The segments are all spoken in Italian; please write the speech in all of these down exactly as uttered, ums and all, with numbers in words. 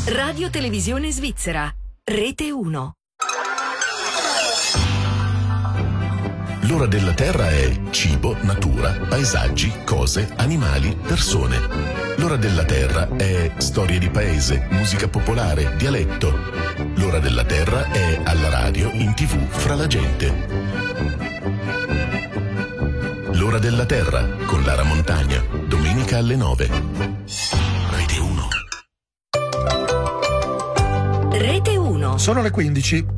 Radio Televisione Svizzera, Rete uno. L'ora della Terra è cibo, natura, paesaggi, cose, animali, persone. L'ora della Terra è storie di paese, musica popolare, dialetto. L'ora della Terra è alla radio, in tv, fra la gente. L'ora della Terra con Lara Montagna, domenica alle nove. Rete uno. Rete uno. Sono le quindici.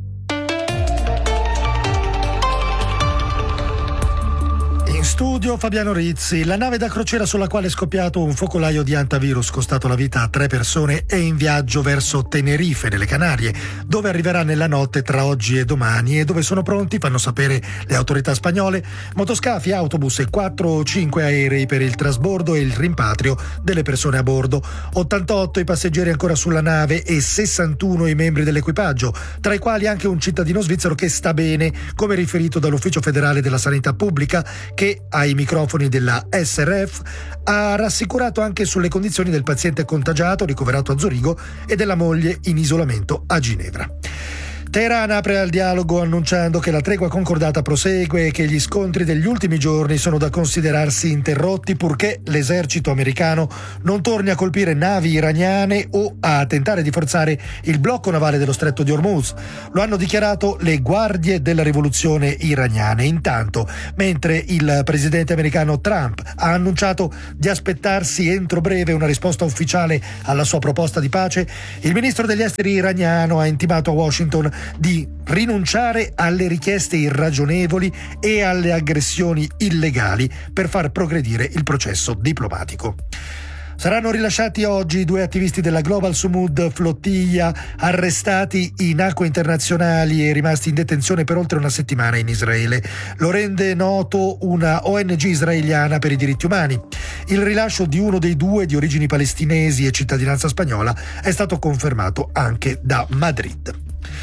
In studio Fabiano Rizzi. La nave da crociera sulla quale è scoppiato un focolaio di antivirus costato la vita a tre persone è in viaggio verso Tenerife, nelle Canarie, dove arriverà nella notte tra oggi e domani e dove sono pronti, fanno sapere le autorità spagnole, motoscafi, autobus e quattro o cinque aerei per il trasbordo e il rimpatrio delle persone a bordo. ottantotto i passeggeri ancora sulla nave e sessantuno i membri dell'equipaggio, tra i quali anche un cittadino svizzero che sta bene, come riferito dall'Ufficio Federale della Sanità Pubblica, che ai microfoni della S R F ha rassicurato anche sulle condizioni del paziente contagiato ricoverato a Zurigo e della moglie in isolamento a Ginevra. Teheran apre al dialogo annunciando che la tregua concordata prosegue e che gli scontri degli ultimi giorni sono da considerarsi interrotti purché l'esercito americano non torni a colpire navi iraniane o a tentare di forzare il blocco navale dello stretto di Hormuz. Lo hanno dichiarato le guardie della rivoluzione iraniane. Intanto, mentre il presidente americano Trump ha annunciato di aspettarsi entro breve una risposta ufficiale alla sua proposta di pace, il ministro degli esteri iraniano ha intimato a Washington di rinunciare alle richieste irragionevoli e alle aggressioni illegali per far progredire il processo diplomatico. Saranno rilasciati oggi due attivisti della Global Sumud Flottiglia arrestati in acque internazionali e rimasti in detenzione per oltre una settimana in Israele. Lo rende noto una O N G israeliana per i diritti umani. Il rilascio di uno dei due, di origini palestinesi e cittadinanza spagnola, è stato confermato anche da Madrid.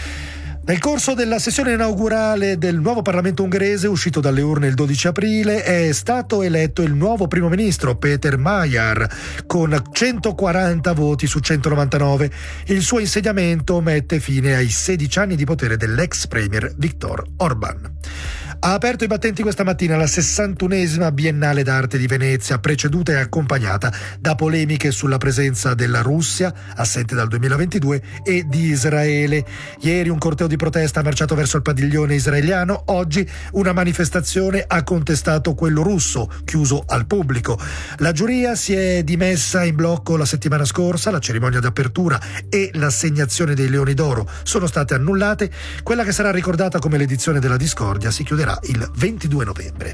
Nel corso della sessione inaugurale del nuovo Parlamento ungherese, uscito dalle urne il dodici aprile, è stato eletto il nuovo primo ministro Péter Major con centoquaranta voti su centonovantanove. Il suo insediamento mette fine ai sedici anni di potere dell'ex premier Viktor Orbán. Ha aperto i battenti questa mattina la sessantunesima Biennale d'Arte di Venezia, preceduta e accompagnata da polemiche sulla presenza della Russia, assente dal duemilaventidue, e di Israele. Ieri un corteo di protesta ha marciato verso il padiglione israeliano, oggi una manifestazione ha contestato quello russo, chiuso al pubblico. La giuria si è dimessa in blocco la settimana scorsa, la cerimonia d'apertura e l'assegnazione dei Leoni d'Oro sono state annullate, quella che sarà ricordata come l'edizione della discordia si chiuderà il ventidue novembre.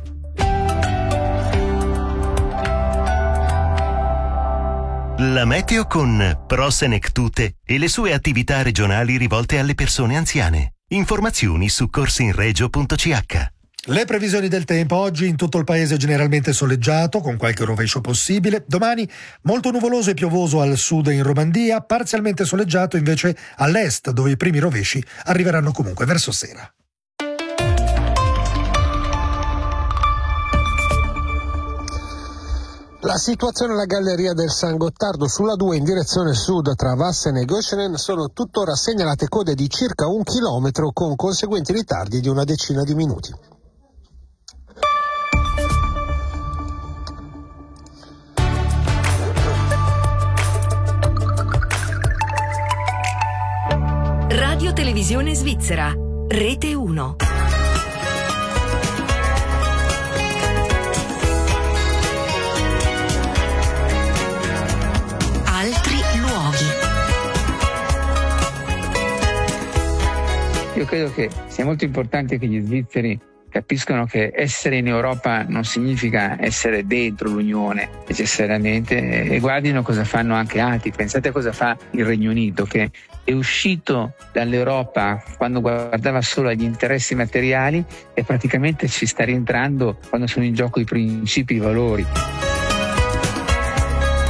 La meteo con Prosenectute e le sue attività regionali rivolte alle persone anziane. Informazioni su corsinregio punto c h. Le previsioni del tempo: oggi in tutto il paese generalmente soleggiato, con qualche rovescio possibile. Domani molto nuvoloso e piovoso al sud e in Romandia, parzialmente soleggiato invece all'est, dove i primi rovesci arriveranno comunque verso sera. La situazione alla galleria del San Gottardo sulla due in direzione sud tra Vassen e Göschenen sono tuttora segnalate code di circa un chilometro con conseguenti ritardi di una decina di minuti. Radio Televisione Svizzera, Rete uno. Altri luoghi. Io credo che sia molto importante che gli svizzeri capiscono che essere in Europa non significa essere dentro l'Unione necessariamente, e guardino cosa fanno anche altri. Pensate a cosa fa il Regno Unito, che è uscito dall'Europa quando guardava solo agli interessi materiali e praticamente ci sta rientrando quando sono in gioco i principi e i valori.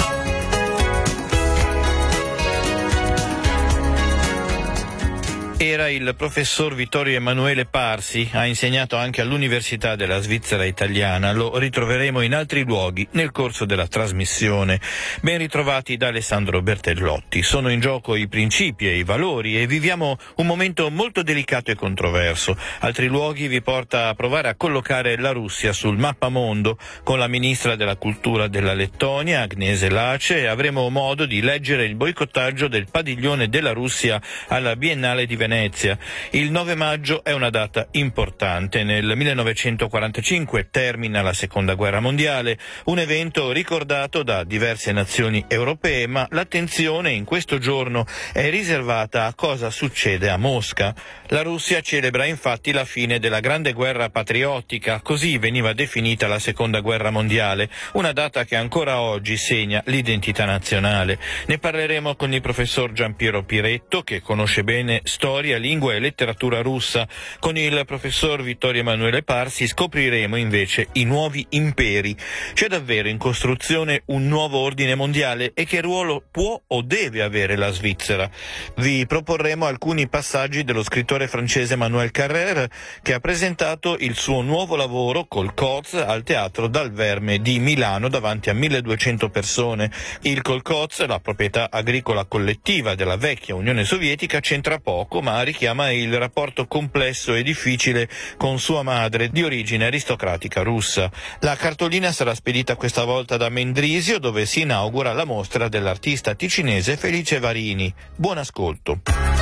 E sera il professor Vittorio Emanuele Parsi ha insegnato anche all'Università della Svizzera Italiana. Lo ritroveremo in altri luoghi nel corso della trasmissione. Ben ritrovati da Alessandro Bertellotti. Sono in gioco i principi e i valori e viviamo un momento molto delicato e controverso. Altri luoghi vi porta a provare a collocare la Russia sul mappamondo con la ministra della Cultura della Lettonia, Agnese Lace, e avremo modo di leggere il boicottaggio del padiglione della Russia alla Biennale di Venezia. Il nove maggio è una data importante. Nel millenovecentoquarantacinque termina la Seconda Guerra Mondiale, un evento ricordato da diverse nazioni europee, ma l'attenzione in questo giorno è riservata a cosa succede a Mosca. La Russia celebra infatti la fine della Grande Guerra Patriottica, così veniva definita la Seconda Guerra Mondiale, una data che ancora oggi segna l'identità nazionale. Ne parleremo con il professor Giampiero Piretto, che conosce bene storia, lingua e letteratura russa. Con il professor Vittorio Emanuele Parsi scopriremo invece i nuovi imperi. C'è davvero in costruzione un nuovo ordine mondiale e che ruolo può o deve avere la Svizzera? Vi proporremo alcuni passaggi dello scrittore francese Emmanuel Carrère, che ha presentato il suo nuovo lavoro col Colcoz al Teatro Dal Verme di Milano davanti a milleduecento persone. Il Colcoz, la proprietà agricola collettiva della vecchia Unione Sovietica, c'entra poco, ma richiama il rapporto complesso e difficile con sua madre di origine aristocratica russa. La cartolina sarà spedita questa volta da Mendrisio, dove si inaugura la mostra dell'artista ticinese Felice Varini. Buon ascolto.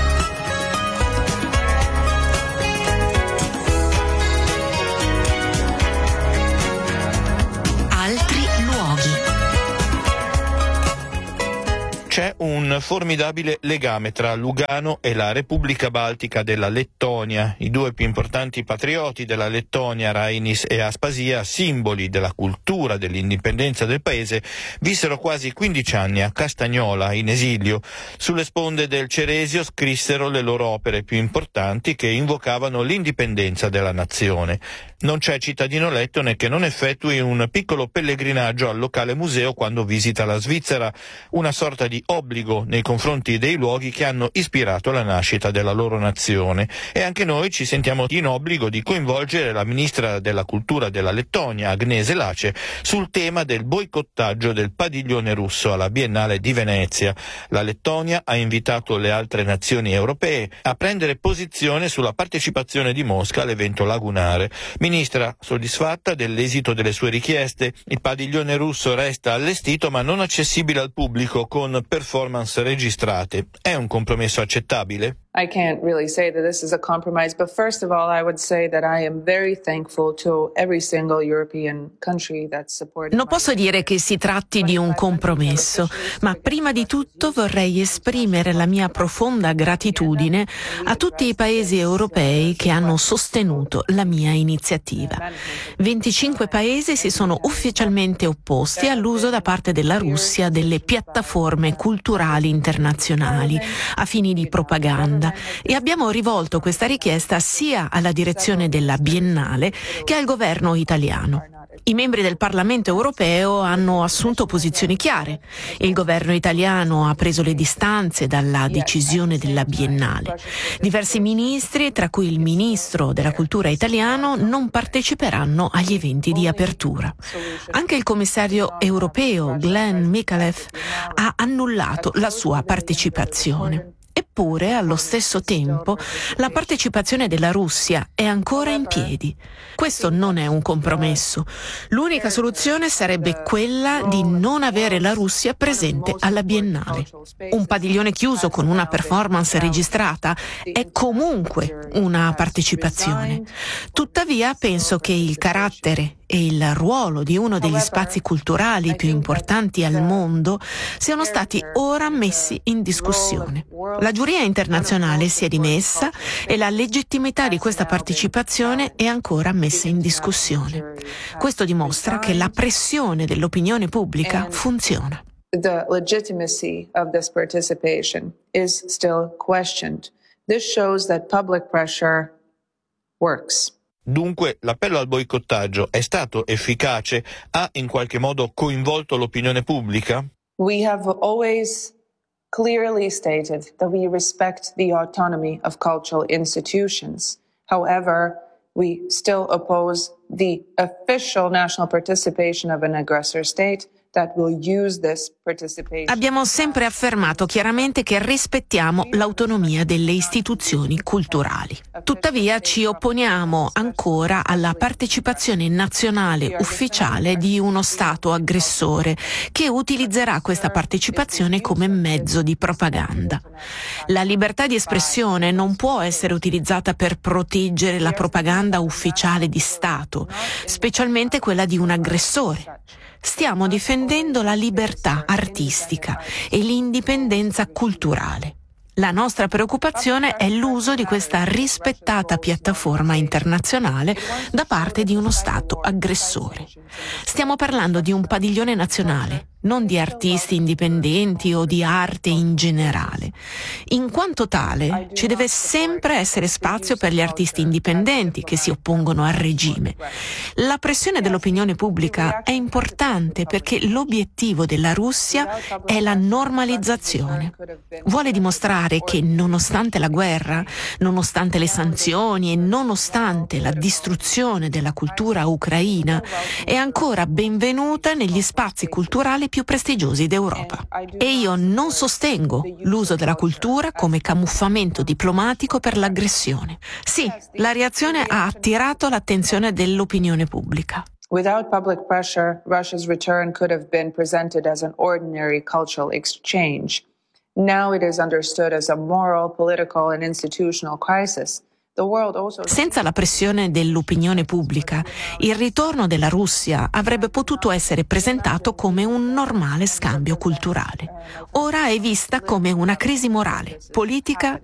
C'è un formidabile legame tra Lugano e la Repubblica Baltica della Lettonia. I due più importanti patrioti della Lettonia, Rainis e Aspasia, simboli della cultura dell'indipendenza del paese, vissero quasi quindici anni a Castagnola, in esilio. Sulle sponde del Ceresio scrissero le loro opere più importanti che invocavano l'indipendenza della nazione. Non c'è cittadino lettone che non effettui un piccolo pellegrinaggio al locale museo quando visita la Svizzera, una sorta di obbligo nei confronti dei luoghi che hanno ispirato la nascita della loro nazione. E anche noi ci sentiamo in obbligo di coinvolgere la ministra della Cultura della Lettonia, Agnese Lace, sul tema del boicottaggio del padiglione russo alla Biennale di Venezia. La Lettonia ha invitato le altre nazioni europee a prendere posizione sulla partecipazione di Mosca all'evento lagunare. Ministra, soddisfatta dell'esito delle sue richieste? Il padiglione russo resta allestito ma non accessibile al pubblico, con performance registrate. È un compromesso accettabile? I can't really say that this is a compromise, but first of all, I would say that I am very thankful to every single European country that supported. Non posso dire che si tratti di un compromesso, ma prima di tutto vorrei esprimere la mia profonda gratitudine a tutti i paesi europei che hanno sostenuto la mia iniziativa. venticinque paesi si sono ufficialmente opposti all'uso da parte della Russia delle piattaforme culturali internazionali a fini di propaganda. E abbiamo rivolto questa richiesta sia alla direzione della Biennale che al governo italiano. I membri del Parlamento europeo hanno assunto posizioni chiare. Il governo italiano ha preso le distanze dalla decisione della Biennale. Diversi ministri, tra cui il ministro della cultura italiano, non parteciperanno agli eventi di apertura. Anche il commissario europeo Glenn Mikalev ha annullato la sua partecipazione. Eppure, allo stesso tempo, la partecipazione della Russia è ancora in piedi. Questo non è un compromesso. L'unica soluzione sarebbe quella di non avere la Russia presente alla Biennale. Un padiglione chiuso con una performance registrata è comunque una partecipazione. Tuttavia, penso che il carattere e il ruolo di uno degli spazi culturali più importanti al mondo siano stati ora messi in discussione. La giuria internazionale si è dimessa e la legittimità di questa partecipazione è ancora messa in discussione. Questo dimostra che la pressione dell'opinione pubblica funziona. The legitimacy of this participation is still questioned. This shows that public pressure works. Dunque, l'appello al boicottaggio è stato efficace? Ha in qualche modo coinvolto l'opinione pubblica? We have always clearly stated that we respect the autonomy of cultural institutions. However, we still oppose the official national participation of an aggressor state that will use this participation. Abbiamo sempre affermato chiaramente che rispettiamo l'autonomia delle istituzioni culturali. Tuttavia ci opponiamo ancora alla partecipazione nazionale ufficiale di uno Stato aggressore che utilizzerà questa partecipazione come mezzo di propaganda. La libertà di espressione non può essere utilizzata per proteggere la propaganda ufficiale di Stato, specialmente quella di un aggressore. Stiamo difendendo la libertà artistica e l'indipendenza culturale. La nostra preoccupazione è l'uso di questa rispettata piattaforma internazionale da parte di uno Stato aggressore. Stiamo parlando di un padiglione nazionale, non di artisti indipendenti o di arte in generale. In quanto tale, ci deve sempre essere spazio per gli artisti indipendenti che si oppongono al regime. La pressione dell'opinione pubblica è importante perché l'obiettivo della Russia è la normalizzazione. Vuole dimostrare che nonostante la guerra, nonostante le sanzioni e nonostante la distruzione della cultura ucraina, è ancora benvenuta negli spazi culturali più prestigiosi d'Europa. E io non sostengo l'uso della cultura come camuffamento diplomatico per l'aggressione. Sì, la reazione ha attirato l'attenzione dell'opinione pubblica. Without public pressure, Russia's return could have been presented as an ordinary cultural exchange. Now it is understood as a moral, political and institutional crisis. Senza la pressione dell'opinione pubblica, il ritorno della Russia avrebbe potuto essere presentato come un normale scambio culturale. Ora è vista come una crisi morale, politica